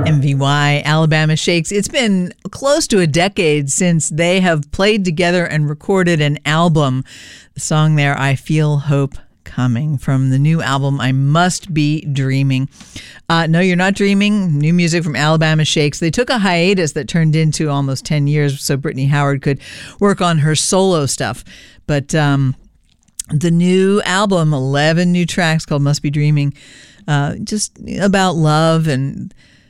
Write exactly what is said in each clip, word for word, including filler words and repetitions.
M V Y, Alabama Shakes. It's been close to a decade since they have played together and recorded an album. The song there, I Feel Hope Coming, from the new album, I Must Be Dreaming. Uh, no, you're not dreaming. New music from Alabama Shakes. They took a hiatus that turned into almost ten years so Brittany Howard could work on her solo stuff. But um, the new album, eleven new tracks called Must Be Dreaming, uh, just about love and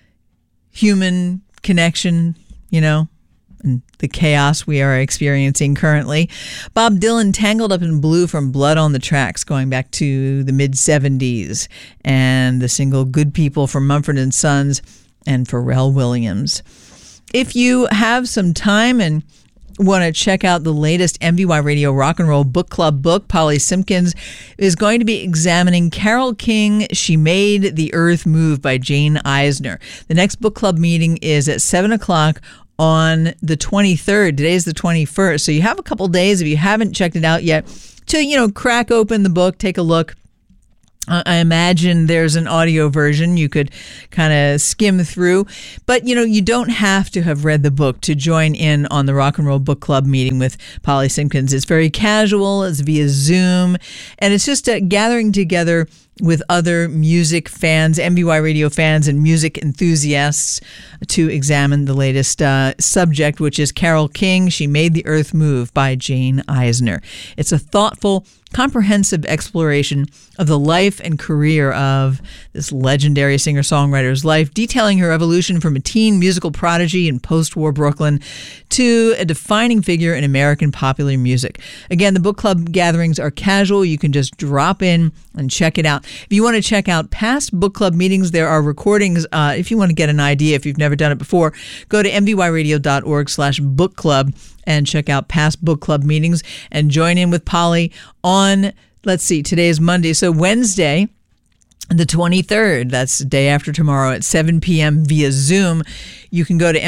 human connection, you know, and the chaos we are experiencing currently. Bob Dylan, Tangled Up in Blue from Blood on the Tracks, going back to the mid-seventies, and the single Good People from Mumford and Sons and Pharrell Williams. If you have some time and want to check out the latest M V Y Radio Rock and Roll Book Club book, Polly Simpkins is going to be examining Carole King, She Made the Earth Move by Jane Eisner. The next book club meeting is at seven o'clock on the twenty-third. Today's the twenty-first. So you have a couple days, if you haven't checked it out yet, to, you know, crack open the book, take a look. Uh, I imagine there's an audio version you could kind of skim through. But, you know, you don't have to have read the book to join in on the Rock and Roll Book Club meeting with Polly Simpkins. It's very casual. It's via Zoom. And it's just a gathering together with other music fans, M V Y Radio fans, and music enthusiasts to examine the latest uh, subject, which is Carole King, She Made the Earth Move by Jane Eisner. It's a thoughtful, comprehensive exploration of the life and career of this legendary singer-songwriter's life, detailing her evolution from a teen musical prodigy in post-war Brooklyn to a defining figure in American popular music. Again, the book club gatherings are casual. You can just drop in and check it out. If you want to check out past book club meetings, there are recordings. Uh, if you want to get an idea, if you've never done it before, go to mvyradio.org slash book club and check out past book club meetings and join in with Polly on, let's see, today is Monday. So Wednesday, the twenty-third, that's the day after tomorrow at seven p.m. via Zoom. You can go to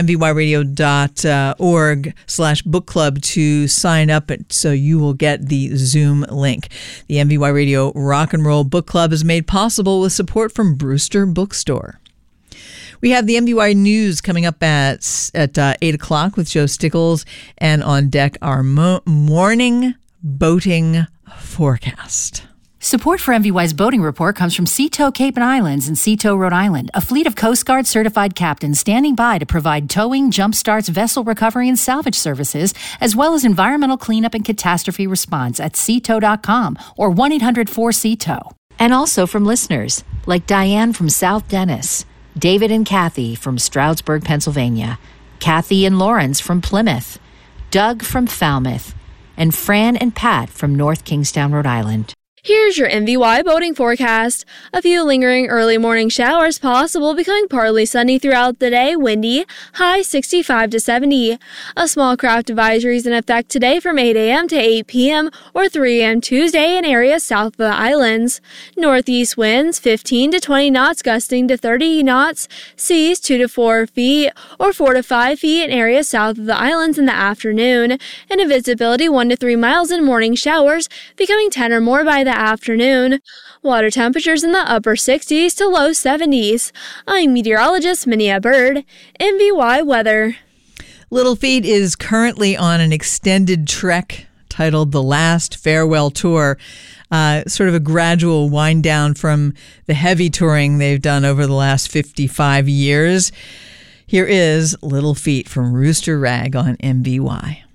mvyradio.org slash book club to sign up, so you will get the Zoom link. The M V Y Radio Rock and Roll Book Club is made possible with support from Brewster Bookstore. We have the M V Y News coming up at at uh, eight o'clock with Joe Stickles, and on deck our mo- morning boating forecast. Support for M V Y's boating report comes from Seatow Cape and Islands in Seatow, Rhode Island, a fleet of Coast Guard certified captains standing by to provide towing, jump starts, vessel recovery, and salvage services, as well as environmental cleanup and catastrophe response at seatow dot com or one eight hundred four C T O W. And also from listeners like Diane from South Dennis, David and Kathy from Stroudsburg, Pennsylvania, Kathy and Lawrence from Plymouth, Doug from Falmouth, and Fran and Pat from North Kingstown, Rhode Island. Here's your M V Y boating forecast. A few lingering early morning showers possible, becoming partly sunny throughout the day, windy, high sixty-five to seventy. A small craft advisory is in effect today from eight a.m. to eight p.m. or three a.m. Tuesday in areas south of the islands. Northeast winds fifteen to twenty knots, gusting to thirty knots. Seas two to four feet or four to five feet in areas south of the islands in the afternoon. And a visibility one to three miles in morning showers, becoming ten or more by the afternoon. Water temperatures in the upper sixties to low seventies. I'm meteorologist Minia Bird, M V Y Weather. Little Feat is currently on an extended trek titled The Last Farewell Tour. Uh, sort of a gradual wind down from the heavy touring they've done over the last fifty-five years. Here is Little Feat from Rooster Rag on M V Y.